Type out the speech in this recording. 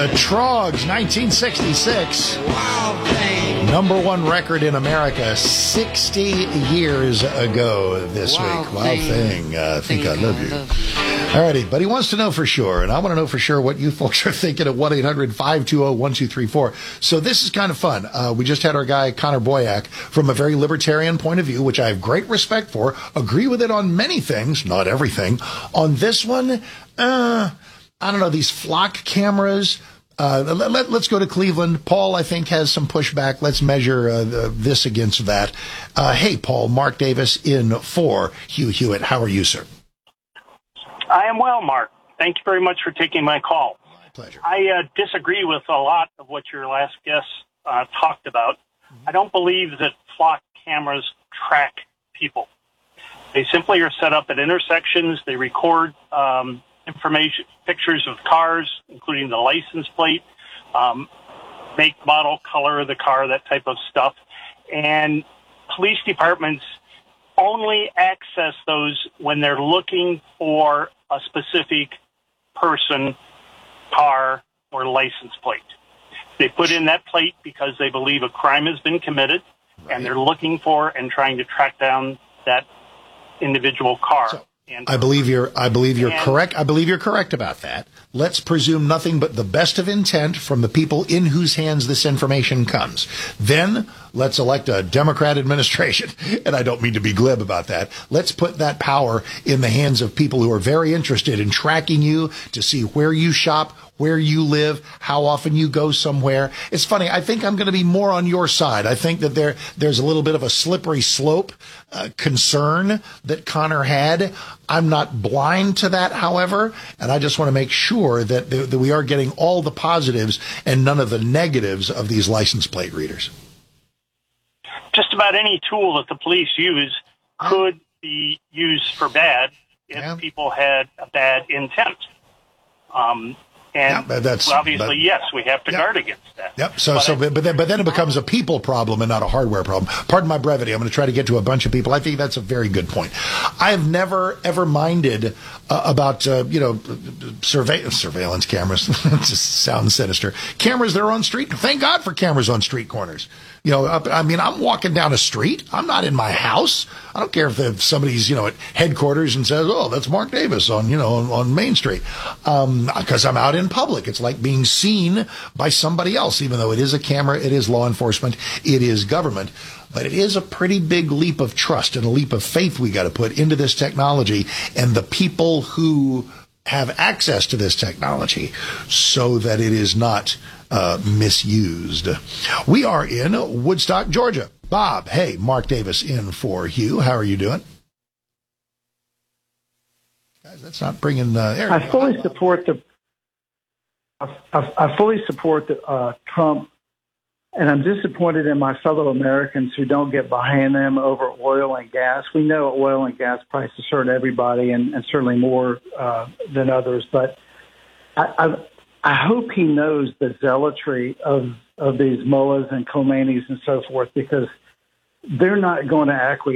The Troggs, 1966. Number one record in America 60 years ago this week. Wild Thing. Think I Love You. All righty, but he wants to know for sure, and I want to know for sure what you folks are thinking at 1-800-520-1234. So this is kind of fun. We just had our guy, Connor Boyack, from a very libertarian point of view, which I have great respect for, agree with it on many things, not everything. On this one, I don't know, these flock cameras. Let's go to Cleveland. Paul, I think, has some pushback. Let's measure this against that. Hey, Paul, Mark Davis in for Hugh Hewitt. How are you, sir? I am well, Mark. Thank you very much for taking my call. My pleasure. I disagree with a lot of what your last guest talked about. I don't believe that flock cameras track people. They simply are set up at intersections. They record information, pictures of cars, including the license plate, make, model, color of the car, that type of stuff. And police departments only access those when they're looking for a specific person, car, or license plate. They put in that plate because they believe a crime has been committed, and they're looking for and trying to track down that individual car. So, I believe you're correct. I believe you're correct about that. Let's presume nothing but the best of intent from the people in whose hands this information comes. Then let's elect a Democrat administration. And I don't mean to be glib about that. Let's put that power in the hands of people who are very interested in tracking you to see where you shop, where you live, how often you go somewhere. It's funny. I think I'm going to be more on your side. I think that there's a little bit of a slippery slope concern that Connor had. I'm not blind to that, however, and I just want to make sure that we are getting all the positives and none of the negatives of these license plate readers. Just about any tool that the police use could be used for bad if people had a bad intent. And obviously, yes, we have to guard against that. Yep. But then it becomes a people problem and not a hardware problem. Pardon my brevity. I'm going to try to get to a bunch of people. I think that's a very good point. I have never ever minded about surveillance cameras. It just sounds sinister. Cameras that are on street. Thank God for cameras on street corners. I'm walking down a street. I'm not in my house. I don't care if somebody's, at headquarters and says, "Oh, that's Mark Davis on Main Street," because I'm out in public. It's like being seen by somebody else, even though it is a camera, it is law enforcement, it is government. But it is a pretty big leap of trust and a leap of faith we got to put into this technology and the people who have access to this technology so that it is not misused. We are in Woodstock, Georgia. Bob, hey, Mark Davis in for Hugh. How are you doing? Guys, that's not bringing air. I fully support Trump, and I'm disappointed in my fellow Americans who don't get behind them over oil and gas. We know oil and gas prices hurt everybody, and certainly more than others. But I hope he knows the zealotry of these mullahs and Khomeinis and so forth, because they're not going to acquiesce